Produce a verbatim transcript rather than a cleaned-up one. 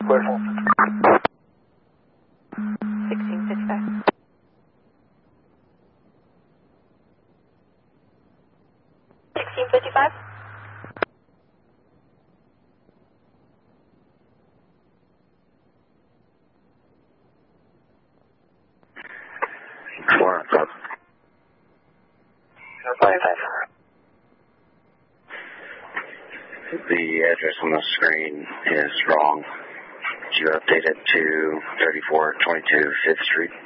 sixteen fifty-five. sixteen fifty-five. Four on top. Five, five. The address on the screen is wrong. Could you update it to thirty-four twenty-two Fifth Street?